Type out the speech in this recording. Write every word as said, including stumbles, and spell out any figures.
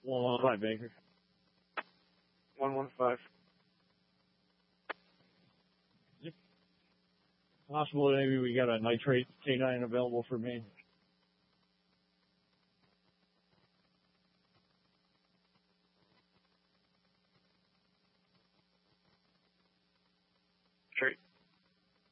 one one five Baker. one one five. Is it possible that maybe we got a nitrate canine available for me? Straight.